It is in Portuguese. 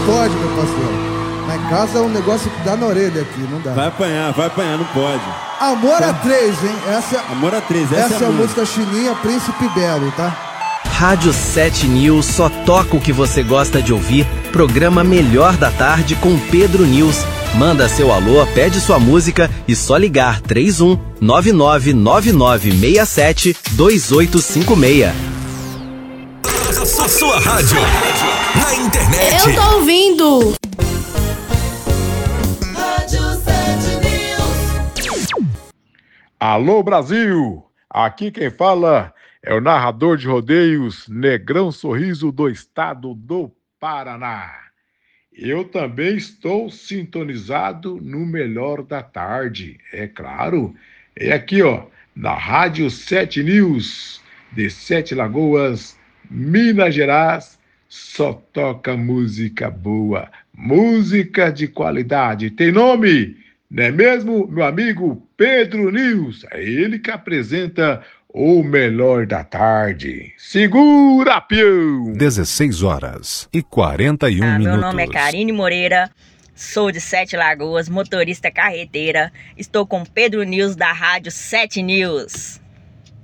pode, meu parceiro. Lá em casa é um negócio que dá na orelha aqui, não dá. Vai apanhar, não pode. Amor a 3, hein? Amor a 3, essa é a música chininha Príncipe Belo, tá? Rádio 7 News só toca o que você gosta de ouvir. Programa Melhor da Tarde com Pedro News. Manda seu alô, pede sua música e só ligar 31 999967 2856. A sua rádio na internet. Eu tô ouvindo. Rádio 7 News. Alô, Brasil! Aqui quem fala é o narrador de rodeios Negrão Sorriso do estado do Paraná. Eu também estou sintonizado no Melhor da Tarde, é claro. É aqui, ó, na Rádio 7 News, de Sete Lagoas, Minas Gerais, só toca música boa, música de qualidade. Tem nome, não é mesmo, meu amigo Pedro News? É ele que apresenta o Melhor da Tarde. Segura, pião! 16h41 Meu nome é Karine Moreira, sou de Sete Lagoas, motorista carreteira. Estou com Pedro News da Rádio 7 News.